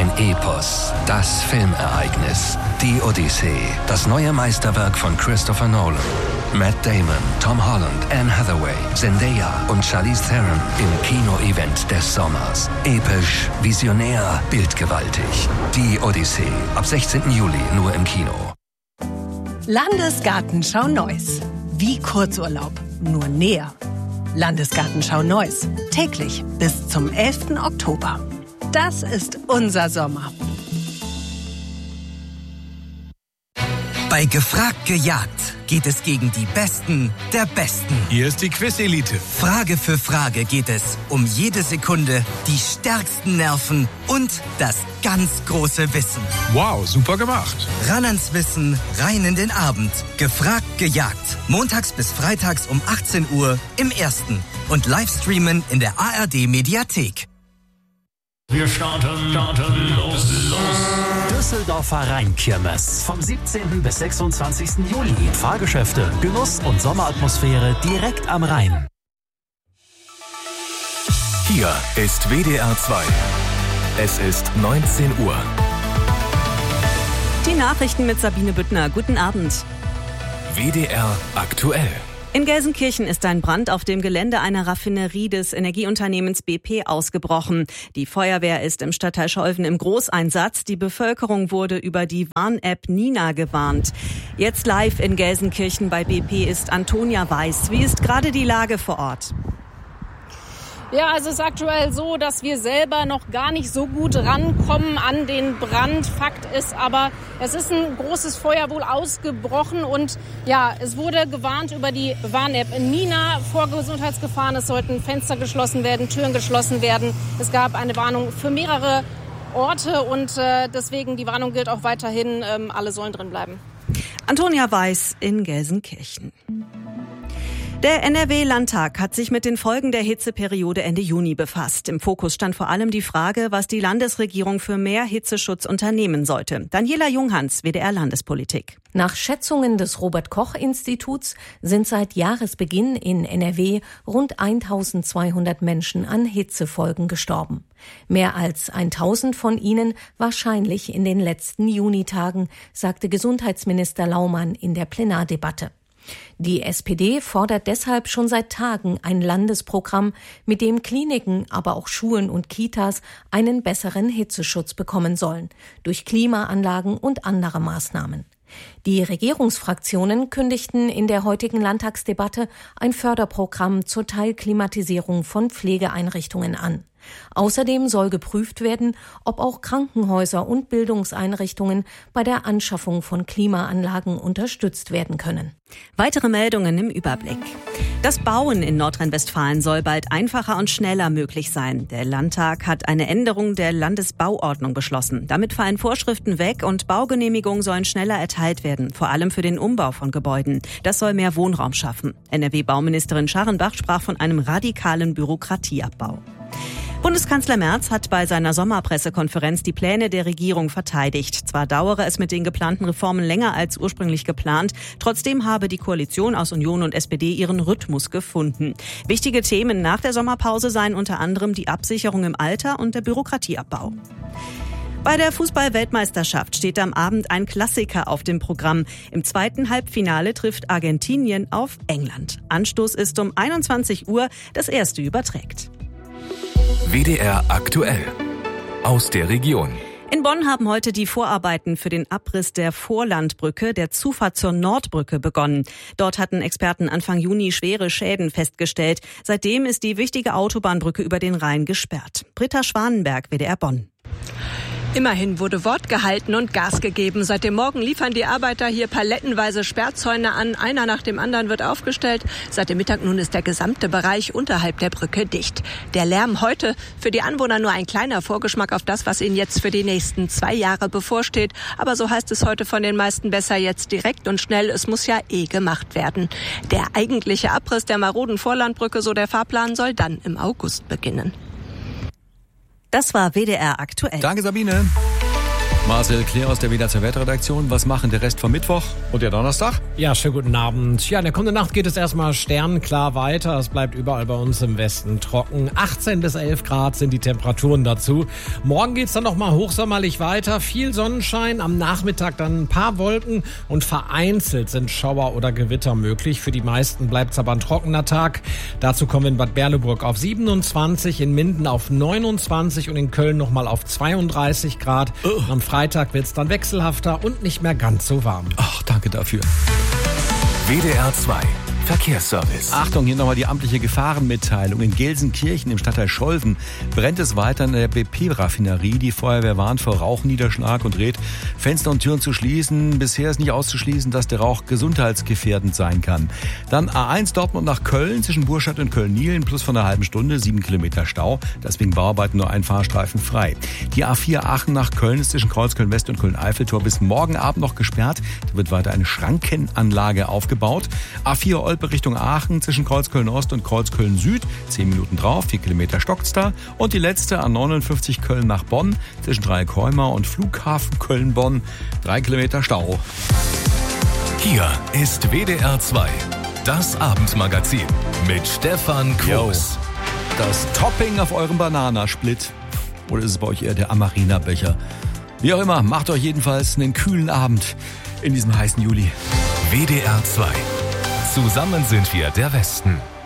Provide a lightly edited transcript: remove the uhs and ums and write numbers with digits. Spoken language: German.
Ein Epos, das Filmereignis. Die Odyssee, das neue Meisterwerk von Christopher Nolan. Matt Damon, Tom Holland, Anne Hathaway, Zendaya und Charlize Theron im Kino-Event des Sommers. Episch, visionär, bildgewaltig. Die Odyssee, ab 16. Juli nur im Kino. Landesgartenschau Neuss. Wie Kurzurlaub, nur näher. Landesgartenschau Neuss. Täglich bis zum 11. Oktober. Das ist unser Sommer. Bei Gefragt gejagt geht es gegen die Besten der Besten. Hier ist die Quiz-Elite. Frage für Frage geht es um jede Sekunde, die stärksten Nerven und das ganz große Wissen. Wow, super gemacht. Ran ans Wissen, rein in den Abend. Gefragt gejagt. Montags bis freitags um 18 Uhr im Ersten. Und Livestreamen in der ARD-Mediathek. Wir starten los. Düsseldorfer Rheinkirmes. Vom 17. bis 26. Juli. Fahrgeschäfte, Genuss und Sommeratmosphäre direkt am Rhein. Hier ist WDR 2. Es ist 19 Uhr. Die Nachrichten mit Sabine Büttner. Guten Abend. WDR aktuell. In Gelsenkirchen ist ein Brand auf dem Gelände einer Raffinerie des Energieunternehmens BP ausgebrochen. Die Feuerwehr ist im Stadtteil Scholven im Großeinsatz. Die Bevölkerung wurde über die Warn-App Nina gewarnt. Jetzt live in Gelsenkirchen bei BP ist Antonia Weiß. Wie ist gerade die Lage vor Ort? Ja, also es ist aktuell so, dass wir selber noch gar nicht so gut rankommen an den Brand. Fakt ist aber, es ist ein großes Feuer wohl ausgebrochen und ja, es wurde gewarnt über die Warn-App Nina vor Gesundheitsgefahren. Es sollten Fenster geschlossen werden, Türen geschlossen werden. Es gab eine Warnung für mehrere Orte und deswegen die Warnung gilt auch weiterhin. Alle sollen drin bleiben. Antonia Weiß in Gelsenkirchen. Der NRW-Landtag hat sich mit den Folgen der Hitzeperiode Ende Juni befasst. Im Fokus stand vor allem die Frage, was die Landesregierung für mehr Hitzeschutz unternehmen sollte. Daniela Junghans, WDR Landespolitik. Nach Schätzungen des Robert-Koch-Instituts sind seit Jahresbeginn in NRW rund 1200 Menschen an Hitzefolgen gestorben. Mehr als 1000 von ihnen wahrscheinlich in den letzten Junitagen, sagte Gesundheitsminister Laumann in der Plenardebatte. Die SPD fordert deshalb schon seit Tagen ein Landesprogramm, mit dem Kliniken, aber auch Schulen und Kitas einen besseren Hitzeschutz bekommen sollen, durch Klimaanlagen und andere Maßnahmen. Die Regierungsfraktionen kündigten in der heutigen Landtagsdebatte ein Förderprogramm zur Teilklimatisierung von Pflegeeinrichtungen an. Außerdem soll geprüft werden, ob auch Krankenhäuser und Bildungseinrichtungen bei der Anschaffung von Klimaanlagen unterstützt werden können. Weitere Meldungen im Überblick. Das Bauen in Nordrhein-Westfalen soll bald einfacher und schneller möglich sein. Der Landtag hat eine Änderung der Landesbauordnung beschlossen. Damit fallen Vorschriften weg und Baugenehmigungen sollen schneller erteilt werden, vor allem für den Umbau von Gebäuden. Das soll mehr Wohnraum schaffen. NRW-Bauministerin Scharrenbach sprach von einem radikalen Bürokratieabbau. Bundeskanzler Merz hat bei seiner Sommerpressekonferenz die Pläne der Regierung verteidigt. Zwar dauere es mit den geplanten Reformen länger als ursprünglich geplant, trotzdem habe die Koalition aus Union und SPD ihren Rhythmus gefunden. Wichtige Themen nach der Sommerpause seien unter anderem die Absicherung im Alter und der Bürokratieabbau. Bei der Fußball-Weltmeisterschaft steht am Abend ein Klassiker auf dem Programm. Im zweiten Halbfinale trifft Argentinien auf England. Anstoß ist um 21 Uhr, das erste überträgt. WDR aktuell. Aus der Region. In Bonn haben heute die Vorarbeiten für den Abriss der Vorlandbrücke, der Zufahrt zur Nordbrücke, begonnen. Dort hatten Experten Anfang Juni schwere Schäden festgestellt. Seitdem ist die wichtige Autobahnbrücke über den Rhein gesperrt. Britta Schwanenberg, WDR Bonn. Immerhin wurde Wort gehalten und Gas gegeben. Seit dem Morgen liefern die Arbeiter hier palettenweise Sperrzäune an. Einer nach dem anderen wird aufgestellt. Seit dem Mittag nun ist der gesamte Bereich unterhalb der Brücke dicht. Der Lärm heute für die Anwohner nur ein kleiner Vorgeschmack auf das, was ihnen jetzt für die nächsten 2 Jahre bevorsteht. Aber so heißt es heute von den meisten besser jetzt direkt und schnell. Es muss ja gemacht werden. Der eigentliche Abriss der maroden Vorlandbrücke, so der Fahrplan, soll dann im August beginnen. Das war WDR aktuell. Danke, Sabine. Marcel Kleer aus der WDR 2 Wetterredaktion. Was machen der Rest vom Mittwoch und der Donnerstag? Ja, schönen guten Abend. Ja, in der kommenden Nacht geht es erstmal sternklar weiter. Es bleibt überall bei uns im Westen trocken. 18 bis 11 Grad sind die Temperaturen dazu. Morgen geht's dann nochmal hochsommerlich weiter. Viel Sonnenschein, am Nachmittag dann ein paar Wolken und vereinzelt sind Schauer oder Gewitter möglich. Für die meisten bleibt es aber ein trockener Tag. Dazu kommen wir in Bad Berleburg auf 27, in Minden auf 29 und in Köln nochmal auf 32 Grad. Am Freitag wird es dann wechselhafter und nicht mehr ganz so warm. Ach, danke dafür. WDR 2 Verkehrsservice. Achtung, hier nochmal die amtliche Gefahrenmitteilung. In Gelsenkirchen im Stadtteil Scholven brennt es weiter in der BP-Raffinerie. Die Feuerwehr warnt vor Rauchniederschlag und rät, Fenster und Türen zu schließen. Bisher ist nicht auszuschließen, dass der Rauch gesundheitsgefährdend sein kann. Dann A1 Dortmund nach Köln zwischen Burstadt und Köln-Nielen plus von einer halben Stunde, 7 Kilometer Stau. Deswegen Bauarbeiten nur ein Fahrstreifen frei. Die A4 Aachen nach Köln ist zwischen Kreuzköln-West und Köln-Eiffeltor bis morgen Abend noch gesperrt. Da wird weiter eine Schrankenanlage aufgebaut. A4 Olpe Richtung Aachen zwischen Kreuzköln-Ost und Kreuzköln-Süd. 10 Minuten drauf, 4 Kilometer stockt's da. Und die letzte A59 Köln nach Bonn zwischen Dreieckholmer und Flughafen Köln-Bonn. 3 Kilometer Stau. Hier ist WDR 2, das Abendmagazin mit Stefan Kroos. Das Topping auf eurem Bananasplit. Oder ist es bei euch eher der Amarena-Becher? Wie auch immer, macht euch jedenfalls einen kühlen Abend in diesem heißen Juli. WDR 2. Zusammen sind wir der Westen.